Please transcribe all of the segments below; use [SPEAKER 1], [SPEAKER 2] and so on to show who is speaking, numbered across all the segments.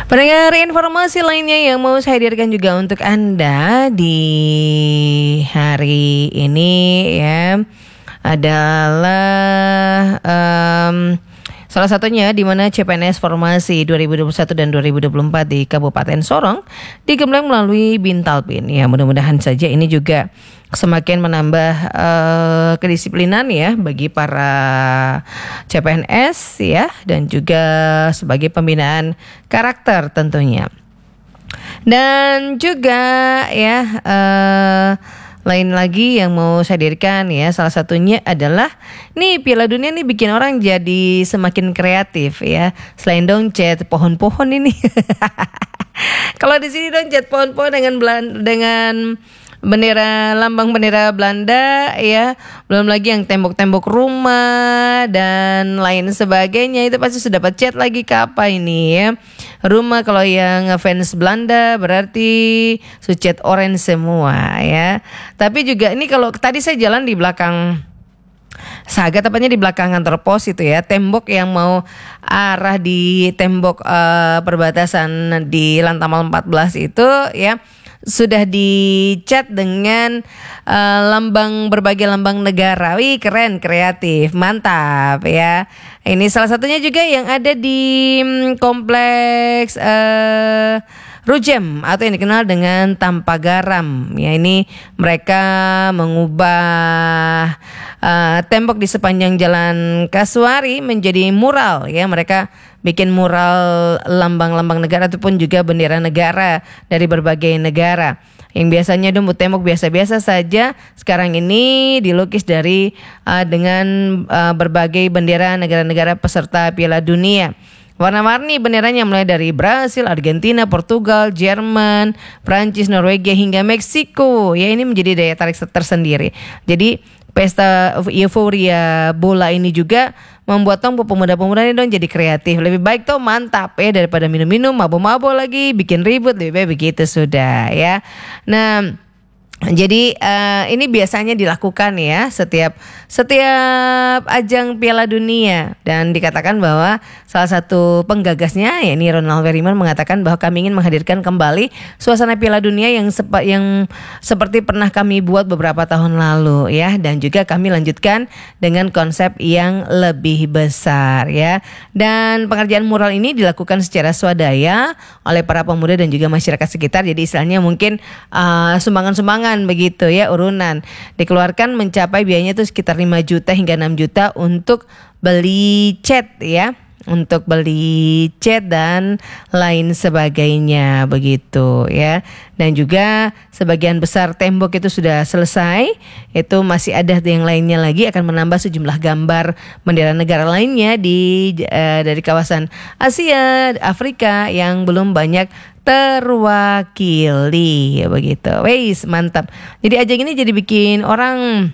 [SPEAKER 1] Pendengar, informasi lainnya yang mau saya hadirkan juga untuk Anda di hari ini ya adalah salah satunya di mana CPNS Formasi 2021 dan 2024 di Kabupaten Sorong digembleng melalui Bintalpin. Ya, mudah-mudahan saja ini juga semakin menambah kedisiplinan ya bagi para CPNS ya, dan juga sebagai pembinaan karakter tentunya. Dan juga ya lain lagi yang mau saya hadirkan ya, salah satunya adalah nih Piala Dunia nih bikin orang jadi semakin kreatif ya. Selain dong cat pohon-pohon ini. Kalau di sini dong cat pohon-pohon dengan bendera, lambang bendera Belanda ya, belum lagi yang tembok-tembok rumah dan lain sebagainya, itu pasti sudah dapat cat lagi ke apa ini ya. Rumah kalau yang fans Belanda berarti cat orange semua ya. Tapi juga ini kalau tadi saya jalan di belakang Saga, tepatnya di belakang kantor pos itu ya, tembok yang mau arah di tembok perbatasan di Lantamal 14 itu ya sudah dicat dengan berbagai lambang negara. Wih, keren, kreatif, mantap ya. Ini salah satunya juga yang ada di kompleks Rujem atau yang dikenal dengan Tanpa Garam. Ya, ini mereka mengubah tembok di sepanjang Jalan Kasuari menjadi mural ya. Mereka bikin mural lambang-lambang negara ataupun juga bendera negara dari berbagai negara. Yang biasanya dulu tembok biasa-biasa saja, sekarang ini dilukis dengan berbagai bendera negara-negara peserta Piala Dunia. Warna-warni benderanya mulai dari Brasil, Argentina, Portugal, Jerman, Prancis, Norwegia hingga Meksiko. Ya, ini menjadi daya tarik tersendiri. Jadi pesta euforia bola ini juga membuat pemuda-pemuda ini dong jadi kreatif. Lebih baik tuh mantap ya daripada minum-minum, mabuk-mabuk lagi, bikin ribut, lebih baik begitu sudah ya. Nah, jadi ini biasanya dilakukan ya setiap ajang Piala Dunia, dan dikatakan bahwa salah satu penggagasnya ya ini Ronald Weriman mengatakan bahwa kami ingin menghadirkan kembali suasana Piala Dunia yang seperti pernah kami buat beberapa tahun lalu ya, dan juga kami lanjutkan dengan konsep yang lebih besar ya. Dan pengerjaan mural ini dilakukan secara swadaya oleh para pemuda dan juga masyarakat sekitar. Jadi istilahnya mungkin sumbangan-sumbangan begitu ya, urunan dikeluarkan mencapai biayanya itu sekitar 5 juta hingga 6 juta untuk beli cat ya, untuk beli cat dan lain sebagainya begitu ya. Dan juga sebagian besar tembok itu sudah selesai, itu masih ada yang lainnya lagi, akan menambah sejumlah gambar bendera negara lainnya dari kawasan Asia, Afrika yang belum banyak terwakili ya begitu. Weis, mantap. Jadi ajang ini jadi bikin orang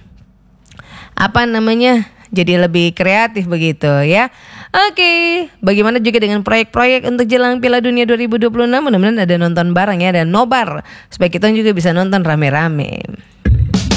[SPEAKER 1] jadi lebih kreatif begitu ya. Oke, bagaimana juga dengan proyek-proyek untuk jelang Piala Dunia 2026? Mudah-mudahan ada nonton bareng ya, dan nobar supaya kita juga bisa nonton rame-rame.